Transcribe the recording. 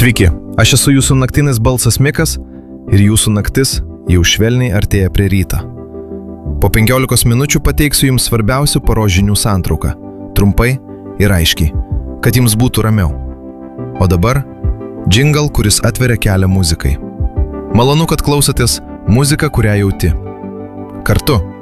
Sveiki, aš esu jūsų naktinis balsas Mikas ir jūsų naktis jau švelniai artėja prie ryto. Po 15 minučių pateiksiu jums svarbiausių paros žinių santrauką, trumpai ir aiškiai, kad jums būtų ramiau. O dabar džingal, kuris atveria kelią muzikai. Malonu, kad klausotės muziką, kurią jauti. Kartu